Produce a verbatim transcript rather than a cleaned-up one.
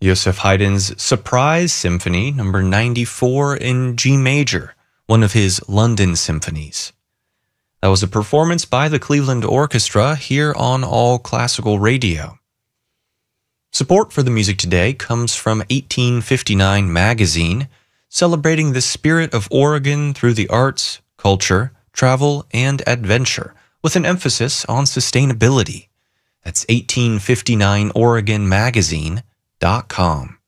Joseph Haydn's Surprise Symphony, number ninety-four in G major, one of his London symphonies. That was a performance by the Cleveland Orchestra here on All Classical Radio. Support for the music today comes from eighteen fifty-nine Magazine, celebrating the spirit of Oregon through the arts, culture, travel, and adventure, with an emphasis on sustainability. That's eighteen fifty-nine Oregon Magazine dot com.